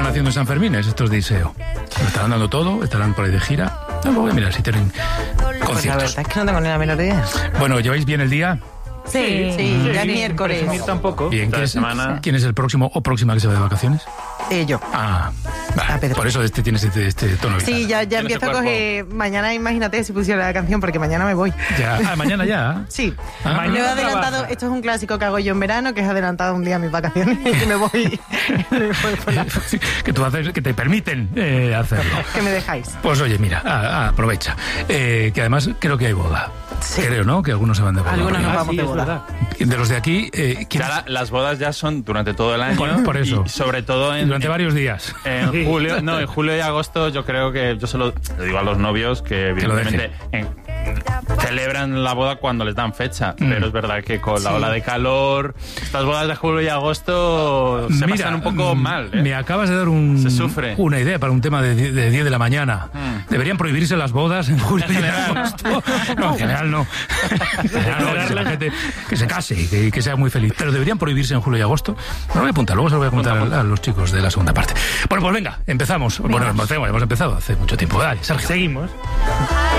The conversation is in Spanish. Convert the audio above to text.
haciendo en San Fermines estos de Iseo? ¿Lo estarán dando todo? ¿Estarán por ahí de gira? No, voy a mirar si tienen Pues la conciertos. verdad es que no tengo ni la menor idea. Bueno, ¿lleváis bien el día? Sí, ya es miércoles. Presumir tampoco. Bien, Esta semana. ¿quién es el próximo o próxima que se va de vacaciones? Yo. Ah, vale, Pedro. por eso tienes este tono. Sí, ya Tienes empiezo a el cuerpo. coger. Mañana, imagínate si pusiera la canción, porque mañana me voy. Ya. Ah, mañana ya. Sí. Ah. Yo he Mañana adelantado, trabaja. esto es un clásico que hago yo en verano, que es adelantado un día mis vacaciones y me voy. Que tú haces, que te permiten hacerlo. Que me dejáis. Pues oye, mira, aprovecha. Que además creo que hay boda. Sí. Creo, ¿no? Que algunos se van de boda. Algunos nos Ah, vamos sí, de es boda. verdad. De los de aquí, ¿quién Ya las bodas ya son durante todo el año. Por eso. Y sobre todo durante varios días. en julio. No, en julio y agosto yo creo que yo le digo a los novios que Que lo evidentemente celebran la boda cuando les dan fecha. Pero es verdad que con la ola de calor, estas bodas de julio y agosto se pasan un poco mal. Me acabas de dar Se sufre. una idea para un tema de 10 de la mañana. ¿Deberían prohibirse las bodas en julio y en agosto? No, en general no. En general no, que la gente que se case y que sea muy feliz. Pero deberían prohibirse en julio y agosto. No lo voy a apuntar, luego se lo voy a apuntar a los chicos de la segunda parte. Bueno, pues venga, empezamos. Bueno, hemos empezado hace mucho tiempo. Dale, Sergio. Seguimos.